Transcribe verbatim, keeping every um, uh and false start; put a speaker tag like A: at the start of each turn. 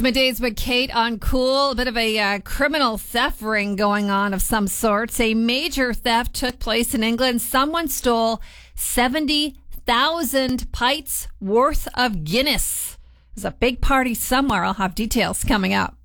A: Middays with Kate on Cool. A bit of a uh, criminal theft ring going on of some sorts. A major theft took place in England. Someone stole seventy thousand pints worth of Guinness. There's a big party somewhere. I'll have details coming up.